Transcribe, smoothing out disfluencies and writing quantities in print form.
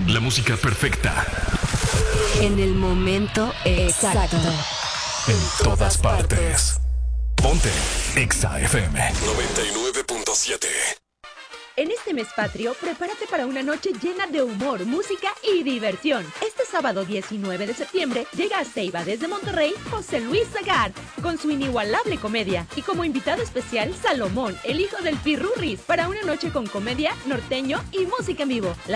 La música perfecta. En el momento exacto. En todas partes. Ponte Exa FM 99.7. En este mes patrio, prepárate para una noche llena de humor, música y diversión. Este sábado 19 de septiembre llega a Ceiba desde Monterrey José Luis Zagat con su inigualable comedia y como invitado especial Salomón, el hijo del Pirurris, para una noche con comedia, norteño y música en vivo.